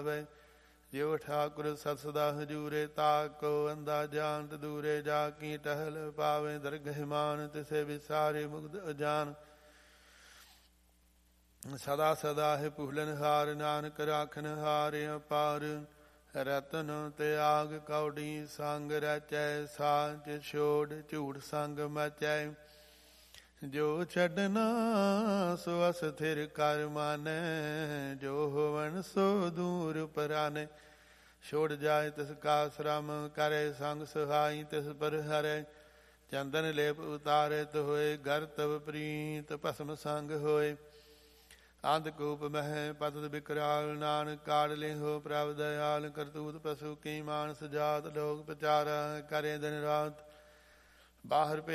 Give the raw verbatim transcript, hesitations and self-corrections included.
ਜਿਉ ਠਾਕੁਰ ਸਤ ਸਦਾ ਹਜੂਰੇ, ਤਾਕੋ ਅੰਦਾ ਜਾਨਤ ਦੂਰੇ। ਜਾ ਕੀ ਟਹਿਲ ਪਾਵੇ ਦਰਗਹਿ ਮਾਨ, ਤਿਸੇ ਵਿਸਾਰੇ ਮੁਗਧ ਅਜਾਨ। ਸਦਾ ਸਦਾ ਹੈ ਭੂਲਨ ਹਾਰ, ਨਾਨਕ ਰਾਖਨ ਹਾਰ ਅਪਾਰ। ਰਤਨ ਤਿਆਗ ਕੌਡੀ ਸੰਗ ਰਚੈ, ਸਾਚ ਛੋੜ ਝੂਠ ਸੰਗ ਮਚੈ। ਜੋ ਛੱਡਣਾ ਸੋ ਅਸਥਿਰ ਕਰ ਮਾਨੈ, ਜੋ ਹੋਵਨ ਸੋ ਦੂਰ ਪਰਾਨੈ। ਛੋੜ ਜਾਏ ਤਿਸ ਕਾ ਸ਼ਰਮ, ਕਰੇ ਸੰਗ ਸਹਾਈ ਤਿਸ ਪਰ ਹਰੈ। ਚੰਦਨ ਲੇਪ ਉਤਾਰਿਤ ਹੋਏ, ਗਰਤਵ ਪ੍ਰੀਤ ਭਸਮ ਸੰਗ ਹੋਏ। ਅੰਧਕੂਪ ਮਹਿ ਪਤਿਤ ਬਿਕਰਾਲ, ਨਾਨਕ ਕਾੜ ਲਿਹੋ ਪ੍ਰਭ ਦਇਆਲ। ਕਰਤੂਤ ਪਸ਼ੂ ਕੀ ਮਾਨਸ ਜਾਤ, ਲੋਕ ਪ੍ਰਚਾਰਾ ਕਰੇ ਦਿਨ ਰਾਤ। ਬਾਹਰ